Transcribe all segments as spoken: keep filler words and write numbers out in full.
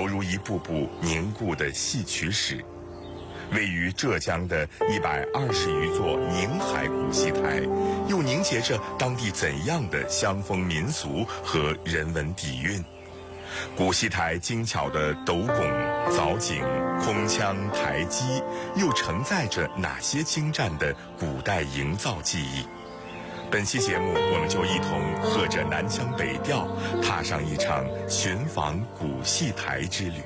犹如一部部凝固的戏曲史。位于浙江的一百二十余座宁海古戏台，又凝结着当地怎样的乡风民俗和人文底蕴？古戏台精巧的斗拱、藻井、空腔、台基，又承载着哪些精湛的古代营造技艺？本期节目，我们就一同和着南腔北调，踏上一场寻访古戏台之旅。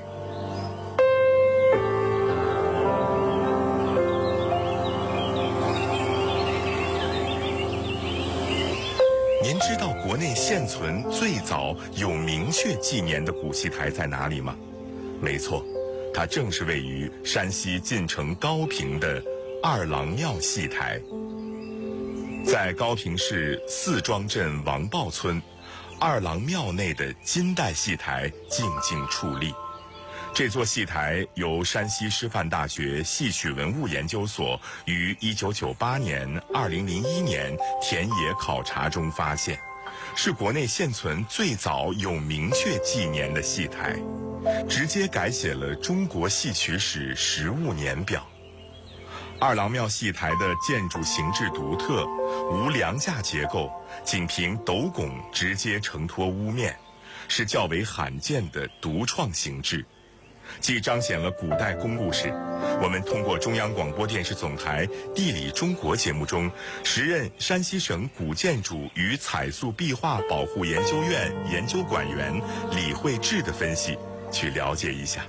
您知道国内现存最早有明确纪年的古戏台在哪里吗？没错，它正是位于山西晋城高平的二郎庙戏台。在高平市四庄镇王豹村，二郎庙内的金代戏台静静矗立。这座戏台由山西师范大学戏曲文物研究所于一九九八年、二零零一年田野考察中发现，是国内现存最早有明确纪年的戏台，直接改写了中国戏曲史实物年表。二郎庙戏台的建筑形制独特，无梁架结构，仅凭斗拱直接承托屋面，是较为罕见的独创形制。既彰显了古代公故事，我们通过中央广播电视总台《地理中国》节目中，时任山西省古建筑与彩塑壁画保护研究院研究馆员李慧智的分析，去了解一下。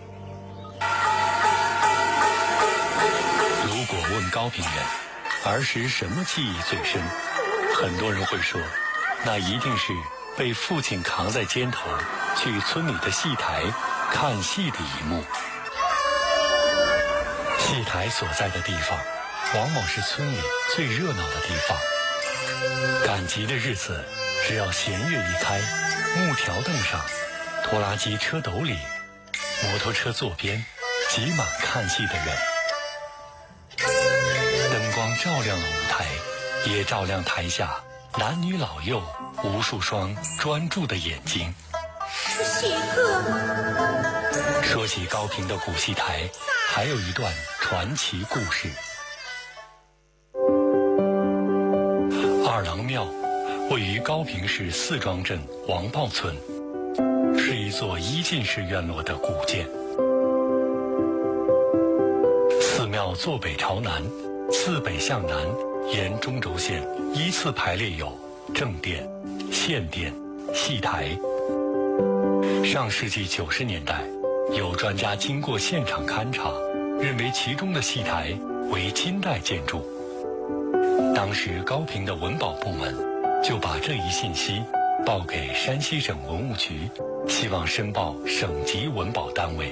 如果问高平人儿时什么记忆最深，很多人会说，那一定是被父亲扛在肩头去村里的戏台看戏的一幕。戏台所在的地方，往往是村里最热闹的地方。赶集的日子，只要弦乐一开，木条凳上，拖拉机车斗里，摩托车座边，挤满看戏的人。灯光照亮了舞台，也照亮台下男女老幼无数双专注的眼睛。 喜哥， 说起高平的古戏台，还有一段传奇故事。二郎庙位于高平市四庄镇王豹村，是一座一进式院落的古建。寺庙坐北朝南，自北向南沿中轴线依次排列有正殿、献殿、戏台。上世纪九十年代，有专家经过现场勘查，认为其中的戏台为金代建筑。当时高平的文保部门就把这一信息报给山西省文物局，希望申报省级文保单位。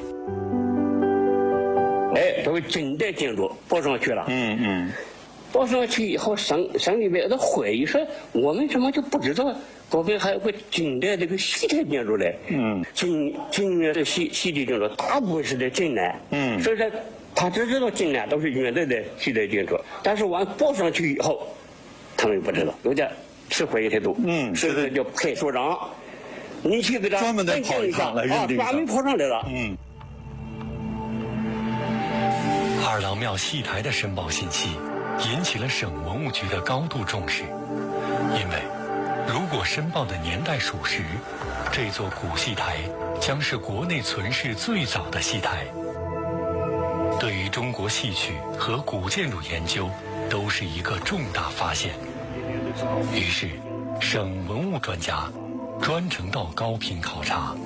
哎，这个金代建筑报上去了。嗯嗯。报上去以后，省省里边的会议说，我们怎么就不知道高平还有个金代这个戏台建筑嘞？嗯，金金代的戏戏台建筑大部分是在晋南。嗯，所以说他只知道晋南都是元代的戏台建筑，但是完报上去以后，他们不知道，有点吃会议态度。嗯，所以说就派所长，你去给他专门的跑一趟来认定一下， 啊，专门跑上来了。 嗯。 二郎庙戏台的申报信息引起了省文物局的高度重视，因为如果申报的年代属实，这座古戏台将是国内存世最早的戏台，对于中国戏曲和古建筑研究都是一个重大发现。于是省文物专家专程到高平考察。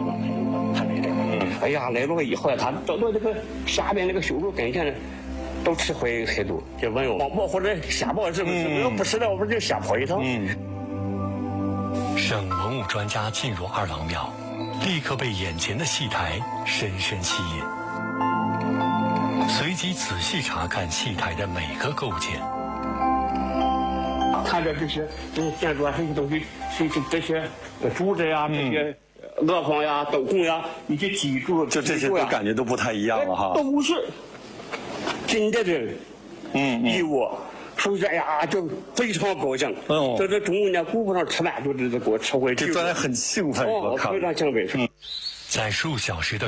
哎呀，来了以后，他找到这个下边那个修路跟前，都吃会态度，就问我我或者瞎报是不是？要、嗯、不是的，我们就瞎跑一趟。嗯。 省文物专家进入二郎庙，立刻被眼前的戏台深深吸引，随即仔细查看戏台的每个构件。 看着这些这些建筑啊，这些东西，这这这些柱子呀、啊，这些。额框呀、斗拱呀，一些基柱， 就这些都感觉都不太一样了哈。 都是金代的，嗯，衣物，所以说哎呀，就非常高兴。嗯，在这中午呢，顾不上吃饭，就这给我吃回去。 这专家很兴奋，我看非常兴奋。嗯， 在数小时的